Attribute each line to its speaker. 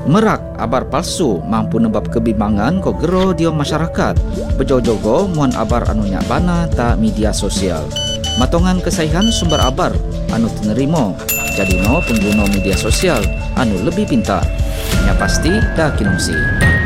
Speaker 1: Merak abar palsu mampu nebab kebimbangan ko gero dio masyarakat. Bejogo-jogo muan abar anu nyak bana ta media sosial. Matongan kesaihan sumber abar anu tenerimo. Jadino pengguna media sosial anu lebih pintar. Nya pasti dah kinongsi.